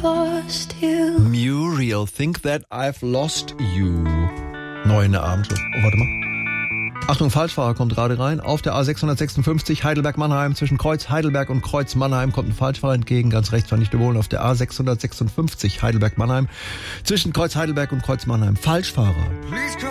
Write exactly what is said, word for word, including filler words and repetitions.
lost you. Muriel, Think That I've Lost You. Neu in der Abendshow. Oh, warte mal. Achtung, Falschfahrer kommt gerade rein. Auf der A sechshundertsechsundfünfzig Heidelberg-Mannheim. Zwischen Kreuz Heidelberg und Kreuz Mannheim kommt ein Falschfahrer entgegen. Ganz rechts, war nicht überholen. Auf der A sechshundertsechsundfünfzig Heidelberg-Mannheim. Zwischen Kreuz Heidelberg und Kreuz Mannheim. Falschfahrer.